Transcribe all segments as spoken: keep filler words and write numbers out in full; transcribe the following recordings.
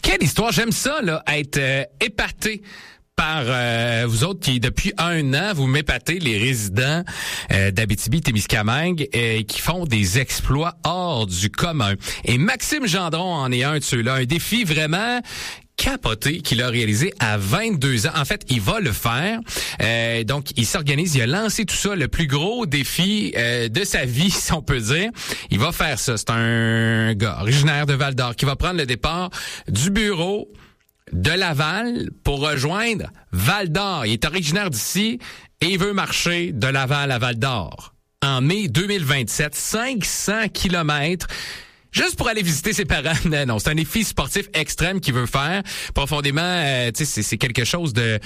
Quelle histoire! J'aime ça, là, être euh, épaté par euh, vous autres qui, depuis un an, vous m'épatez, les résidents euh, d'Abitibi-Témiscamingue, euh, qui font des exploits hors du commun. Et Maxime Gendron en est un de ceux-là. Un défi vraiment capoté qu'il a réalisé à vingt-deux ans. En fait, il va le faire. Euh, donc, il s'organise. Il a lancé tout ça, le plus gros défi euh, de sa vie, si on peut dire. Il va faire ça. C'est un gars originaire de Val-d'Or qui va prendre le départ du bureau de Laval pour rejoindre Val-d'Or. Il est originaire d'ici et il veut marcher de Laval à Val-d'Or. En mai deux mille vingt-sept, cinq cents kilomètres. Juste pour aller visiter ses parents. Non, non, c'est un défi sportif extrême qu'il veut faire. Profondément, euh, tu sais, c'est, c'est quelque chose de,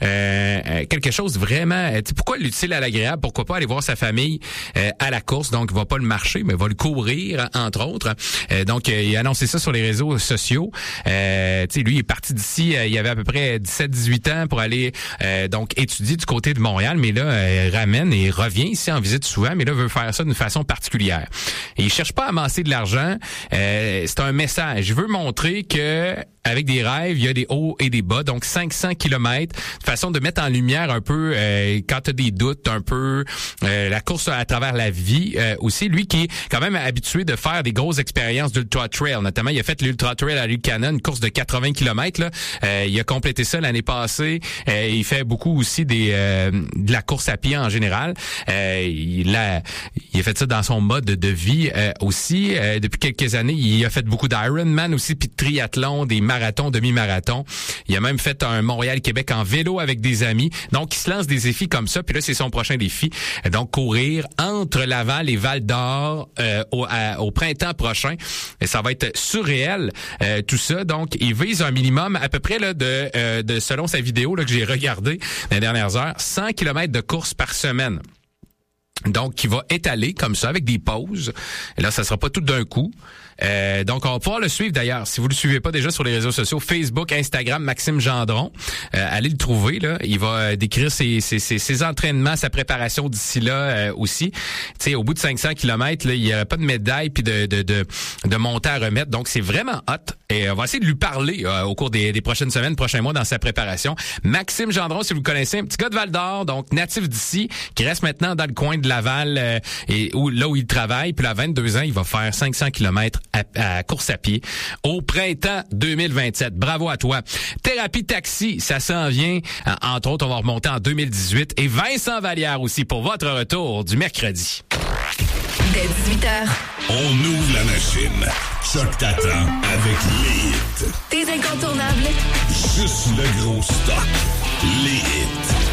euh, quelque chose vraiment. Tu sais, pourquoi l'utile à l'agréable? Pourquoi pas aller voir sa famille euh, à la course? Donc, il va pas le marcher, mais va le courir, entre autres. Euh, donc, euh, il a annoncé ça sur les réseaux sociaux. Euh, tu sais, lui, il est parti d'ici. Euh, il avait à peu près dix-sept dix-huit ans pour aller euh, donc étudier du côté de Montréal, mais là, euh, ramène et revient ici en visite souvent, mais là, veut faire ça d'une façon particulière. Et il cherche pas à amasser de l'argent. Euh, c'est un message. Je veux montrer que avec des rêves, il y a des hauts et des bas. Donc, cinq cents kilomètres, façon de mettre en lumière un peu, euh, quand tu as des doutes, un peu euh, la course à travers la vie. Euh, aussi, lui qui est quand même habitué de faire des grosses expériences d'ultra trail. Notamment, il a fait l'ultra trail à Lucanon, une course de quatre-vingts kilomètres. Là. Euh, il a complété ça l'année passée. Euh, il fait beaucoup aussi des euh, de la course à pied en général. Euh, il a il a fait ça dans son mode de vie euh, aussi. Euh, depuis quelques années, il a fait beaucoup d'Ironman aussi, puis de triathlon, des marathon, demi-marathon. Il a même fait un Montréal-Québec en vélo avec des amis. Donc, il se lance des défis comme ça. Puis là, c'est son prochain défi. Donc, courir entre Laval et Val-d'Or euh, au, à, au printemps prochain. Et ça va être surréel, euh, tout ça. Donc, il vise un minimum à peu près là de, euh, de selon sa vidéo là que j'ai regardée dans les dernières heures, cent kilomètres de course par semaine. Donc, qui va étaler comme ça avec des pauses. Et là, ça sera pas tout d'un coup. Euh, donc, on va pouvoir le suivre d'ailleurs. Si vous le suivez pas déjà sur les réseaux sociaux, Facebook, Instagram, Maxime Gendron, euh, allez le trouver là. Il va euh, décrire ses, ses, ses, ses entraînements, sa préparation d'ici là euh, aussi. Tu sais, au bout de cinq cents kilomètres, là, il y aura pas de médaille puis de de de, de montée à remettre. Donc, c'est vraiment hot. Et on va essayer de lui parler euh, au cours des, des prochaines semaines, prochains mois dans sa préparation. Maxime Gendron, si vous le connaissez, un petit gars de Val-d'Or, donc natif d'ici, qui reste maintenant dans le coin de Laval euh, et où là où il travaille. Puis à vingt-deux ans, il va faire cinq cents kilomètres à, à course à pied au printemps deux mille vingt-sept. Bravo à toi. Thérapie Taxi, ça s'en vient. Entre autres, on va remonter en deux mille dix-huit. Et Vincent Vallière aussi pour votre retour du mercredi. Dès dix-huit heures. On ouvre la machine. Choc t'attend avec les hits. Tes incontournables. Juste le gros stock. Les hits.